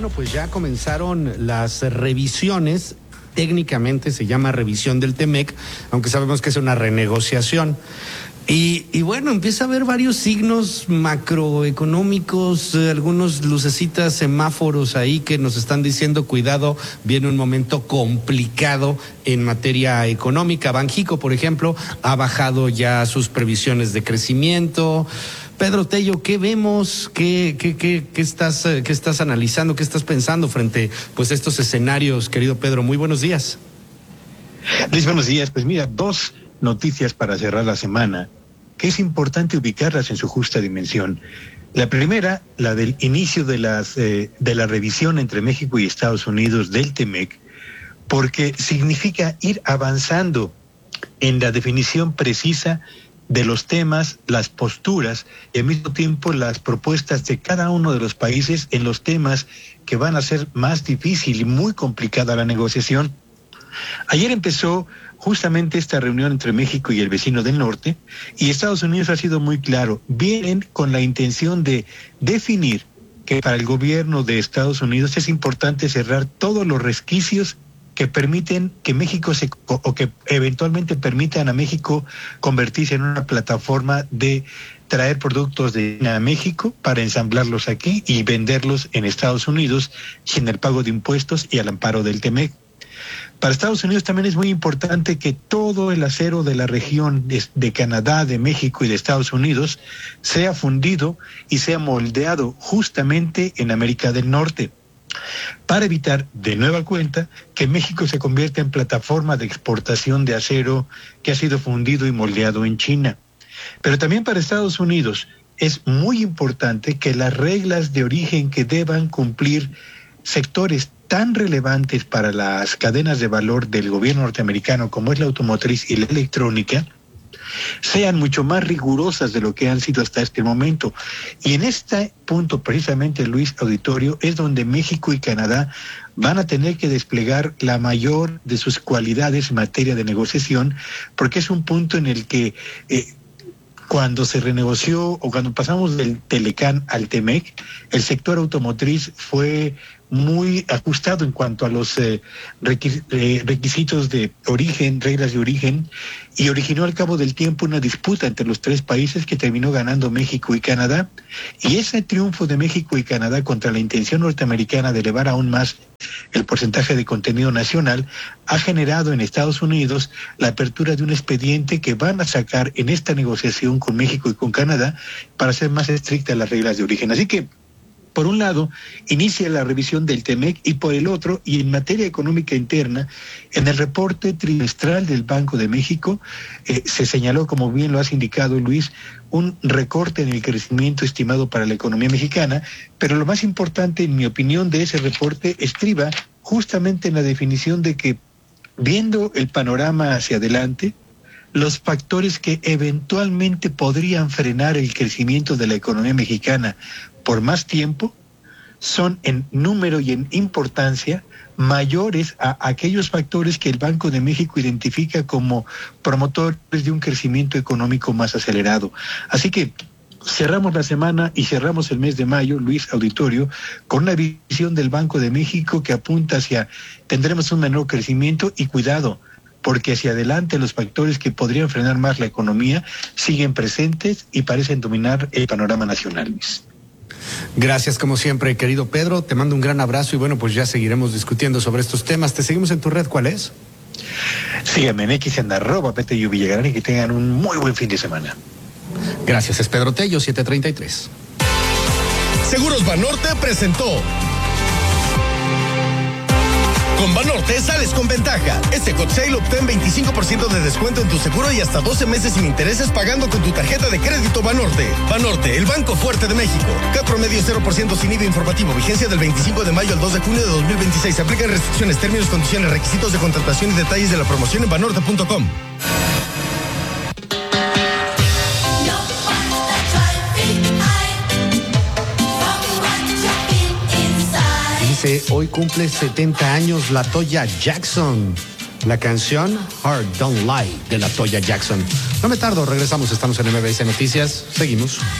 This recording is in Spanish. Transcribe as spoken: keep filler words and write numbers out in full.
bueno, pues ya comenzaron las revisiones. Técnicamente se llama revisión del T-M E C, aunque sabemos que es una renegociación. Y, y bueno, empieza a haber varios signos macroeconómicos, eh, algunos lucecitas, semáforos ahí que nos están diciendo, cuidado, viene un momento complicado en materia económica. Banxico, por ejemplo, ha bajado ya sus previsiones de crecimiento. Pedro Tello, ¿qué vemos? ¿Qué, qué, qué, qué estás, qué estás analizando? ¿Qué estás pensando frente pues, a estos escenarios, querido Pedro? Muy buenos días. Luis, buenos días. Pues mira, dos noticias para cerrar la semana, que es importante ubicarlas en su justa dimensión. La primera, la del inicio de, las, eh, de la revisión entre México y Estados Unidos del T-M E C, porque significa ir avanzando en la definición precisa de los temas, las posturas y al mismo tiempo las propuestas de cada uno de los países en los temas que van a ser más difícil y muy complicada la negociación. Ayer empezó justamente esta reunión entre México y el vecino del norte, y Estados Unidos ha sido muy claro, vienen con la intención de definir que para el gobierno de Estados Unidos es importante cerrar todos los resquicios que permiten que México se, o que eventualmente permitan a México convertirse en una plataforma de traer productos de China a México para ensamblarlos aquí y venderlos en Estados Unidos sin el pago de impuestos y al amparo del T-M E C. Para Estados Unidos también es muy importante que todo el acero de la región de, de Canadá, de México y de Estados Unidos sea fundido y sea moldeado justamente en América del Norte, para evitar de nueva cuenta que México se convierta en plataforma de exportación de acero que ha sido fundido y moldeado en China. Pero también para Estados Unidos es muy importante que las reglas de origen que deban cumplir sectores tan relevantes para las cadenas de valor del gobierno norteamericano como es la automotriz y la electrónica sean mucho más rigurosas de lo que han sido hasta este momento. Y en este punto, precisamente, Luis Auditorio, es donde México y Canadá van a tener que desplegar la mayor de sus cualidades en materia de negociación, porque es un punto en el que eh, cuando se renegoció o cuando pasamos del Telecán al T-M E C, el sector automotriz fue muy ajustado en cuanto a los eh, requisitos de origen, reglas de origen, y originó al cabo del tiempo una disputa entre los tres países que terminó ganando México y Canadá. Y ese triunfo de México y Canadá contra la intención norteamericana de elevar aún más el porcentaje de contenido nacional ha generado en Estados Unidos la apertura de un expediente que van a sacar en esta negociación con México y con Canadá para hacer más estrictas las reglas de origen. Así que, por un lado, inicia la revisión del T-M E C y por el otro, y en materia económica interna, en el reporte trimestral del Banco de México eh, se señaló, como bien lo has indicado, Luis, un recorte en el crecimiento estimado para la economía mexicana, pero lo más importante, en mi opinión, de ese reporte estriba justamente en la definición de que, viendo el panorama hacia adelante, los factores que eventualmente podrían frenar el crecimiento de la economía mexicana por más tiempo son en número y en importancia mayores a aquellos factores que el Banco de México identifica como promotores de un crecimiento económico más acelerado. Así que cerramos la semana y cerramos el mes de mayo, Luis Auditorio, con una visión del Banco de México que apunta hacia tendremos un menor crecimiento y cuidado, porque hacia adelante los factores que podrían frenar más la economía siguen presentes y parecen dominar el panorama nacional, Luis. Gracias, como siempre, querido Pedro. Te mando un gran abrazo y bueno, pues ya seguiremos discutiendo sobre estos temas. Te seguimos en tu red, ¿cuál es? Síganme en X en arroba Petello Villagrán y que tengan un muy buen fin de semana. Gracias, es Pedro Tello, siete treinta y tres. Seguros Banorte presentó. Con Banorte sales con ventaja. Este hot sale obtén veinticinco por ciento de descuento en tu seguro y hasta doce meses sin intereses pagando con tu tarjeta de crédito Banorte. Banorte, el banco fuerte de México. Cat promedio cero por ciento sin I V A informativo. Vigencia del veinticinco de mayo al dos de junio de dos mil veintiséis. Se aplican restricciones, términos, condiciones, requisitos de contratación y detalles de la promoción en banorte punto com. Hoy cumple setenta años La Toya Jackson. La canción Heart Don't Lie de La Toya Jackson. No me tardo, regresamos, estamos en M B S Noticias, seguimos.